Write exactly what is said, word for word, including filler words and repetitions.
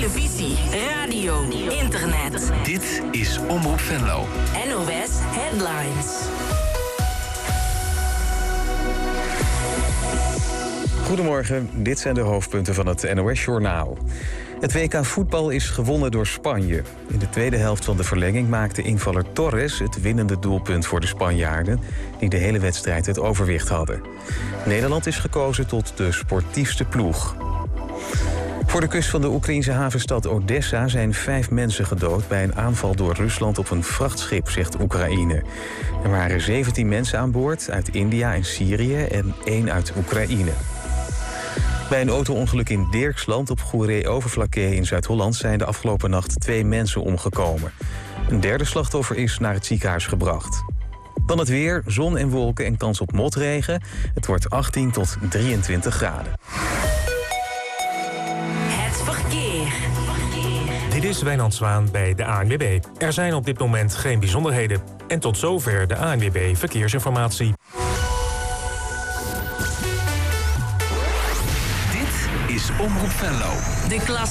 televisie, radio, internet. Dit is Omroep Venlo. N O S Headlines. Goedemorgen, dit zijn de hoofdpunten van het N O S-journaal. Het W K voetbal is gewonnen door Spanje. In de tweede helft van de verlenging maakte invaller Torres het winnende doelpunt voor de Spanjaarden, die de hele wedstrijd het overwicht hadden. Nederland is gekozen tot de sportiefste ploeg. Voor de kust van de Oekraïense havenstad Odessa zijn vijf mensen gedood bij een aanval door Rusland op een vrachtschip, zegt Oekraïne. Er waren zeventien mensen aan boord uit India en Syrië en één uit Oekraïne. Bij een auto-ongeluk in Dirksland op Goeree-Overflakkee in Zuid-Holland zijn de afgelopen nacht twee mensen omgekomen. Een derde slachtoffer is naar het ziekenhuis gebracht. Dan het weer, zon en wolken en kans op motregen. Het wordt achttien tot drieëntwintig graden. Het verkeer. Dit is Wijnand Zwaan bij de A N W B. Er zijn op dit moment geen bijzonderheden. En tot zover de A N W B Verkeersinformatie. Dit is Omroep Venlo. De klas